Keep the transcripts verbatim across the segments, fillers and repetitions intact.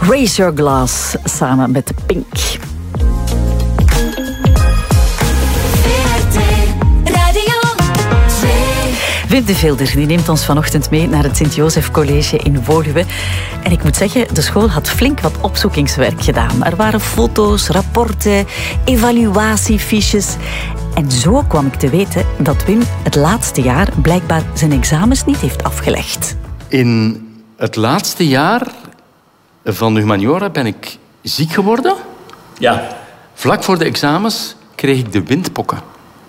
Raise Your Glass samen met Pink. Wim de Vilder die neemt ons vanochtend mee naar het Sint-Joseph College in Woluwe. En ik moet zeggen, de school had flink wat opzoekingswerk gedaan. Er waren foto's, rapporten, evaluatiefiches. En zo kwam ik te weten dat Wim het laatste jaar blijkbaar zijn examens niet heeft afgelegd. In het laatste jaar van de humaniora ben ik ziek geworden. Ja. Vlak voor de examens kreeg ik de windpokken.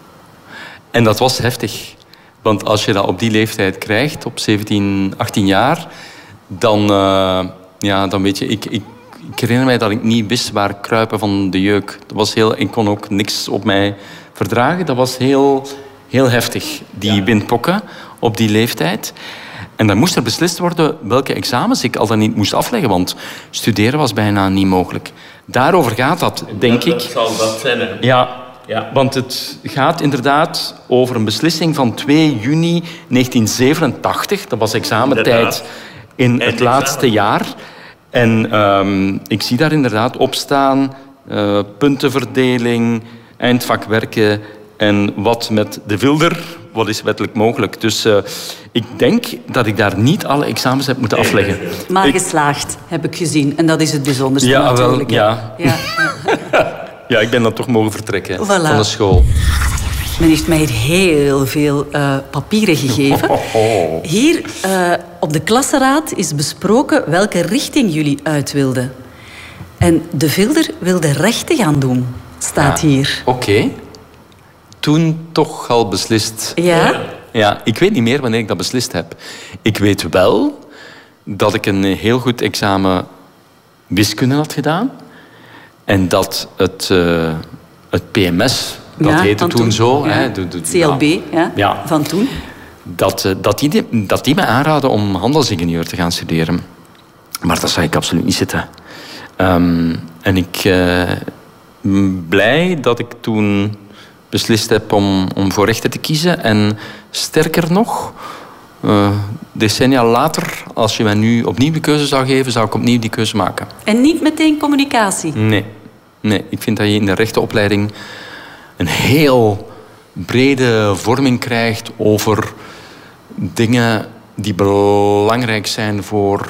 En dat was heftig. Want als je dat op die leeftijd krijgt, op zeventien, achttien jaar, dan, uh, ja, dan weet je... Ik, ik, ik herinner mij dat ik niet wist waar kruipen van de jeuk. Dat was heel, ik kon ook niks op mij verdragen. Dat was heel, heel heftig, die ja. windpokken op die leeftijd. En dan moest er beslist worden welke examens ik al dan niet moest afleggen, want studeren was bijna niet mogelijk. Daarover gaat dat, denk dat, ik. Dat zal dat zijn, hè? Ja, ja, want het gaat inderdaad over een beslissing van twee juni negentien zevenentachtig. Dat was examentijd in het laatste jaar. En um, ik zie daar inderdaad op staan uh, puntenverdeling, eindvakwerken en wat met de Vilder, wat is wettelijk mogelijk. Dus uh, ik denk dat ik daar niet alle examens heb moeten afleggen. Maar ik... geslaagd, heb ik gezien. En dat is het bijzonderste ja, natuurlijk. Wel, ja. Ja, ja. ja, ik ben dan toch mogen vertrekken voilà. van de school. Men heeft mij heel veel uh, papieren gegeven. Hier uh, op de klassenraad is besproken welke richting jullie uit wilden. En de Vilder wilde rechten gaan doen, staat ja, hier. Oké. Okay. Toen toch al beslist. Ja? Ja, ik weet niet meer wanneer ik dat beslist heb. Ik weet wel dat ik een heel goed examen wiskunde had gedaan. En dat het, uh, het P M S, dat ja, heette toen, toen zo. Ja. Hè, de, de, C L B, ja. Ja, ja. van toen. Dat, dat, die, dat die me aanraden om handelsingenieur te gaan studeren. Maar dat zou ik absoluut niet zitten. Um, en ik uh, ben blij dat ik toen beslist heb om, om voor rechten te kiezen. En sterker nog, uh, decennia later, als je mij nu opnieuw de keuze zou geven, zou ik opnieuw die keuze maken. En niet meteen communicatie? Nee. Nee, ik vind dat je in de rechtenopleiding een heel brede vorming krijgt over dingen die belangrijk zijn voor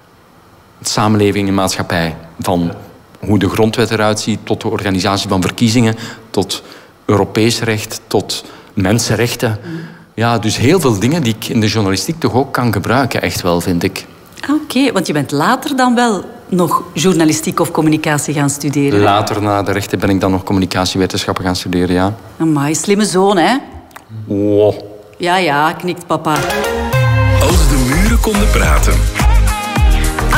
de samenleving en maatschappij. Van hoe de grondwet eruit ziet, tot de organisatie van verkiezingen, tot Europees recht, tot mensenrechten. Ja, dus heel veel dingen die ik in de journalistiek toch ook kan gebruiken, echt wel, vind ik. Oké, okay, want je bent later dan wel nog journalistiek of communicatie gaan studeren. Later, na de rechten, ben ik dan nog communicatiewetenschappen gaan studeren, ja. Amai, slimme zoon, hè? Wow. Ja, ja, knikt papa. Als de muren konden praten.